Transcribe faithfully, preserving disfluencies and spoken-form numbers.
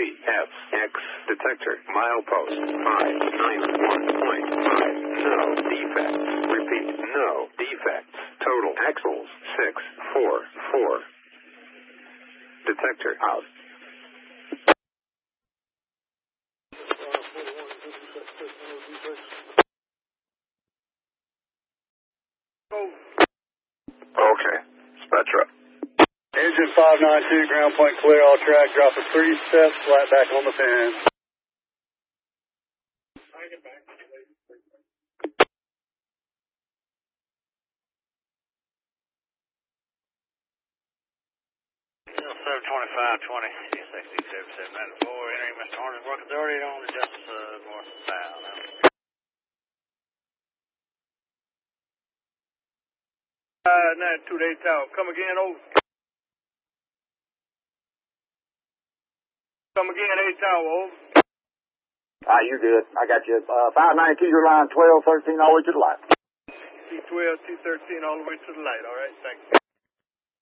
three F X detector milepost five nine one point five. No defects. Repeat, no defects. Total axles six four four. Detector out. Okay, Spectra. Engine five nine two, ground point clear, all track, dropping three steps, flat back on the fan. seven twenty-five twenty, S X D seven seven nine four, entering Mister Horner's work authority on the Justice uh, north and south. Uh, nine two eight tower, come again, over. Come again, eight tower, over. Ah, you're good. I got you. Uh, five ninety-two, your line twelve thirteen, all the way to the light. T twelve, T thirteen, all the way to the light, all right, thank you.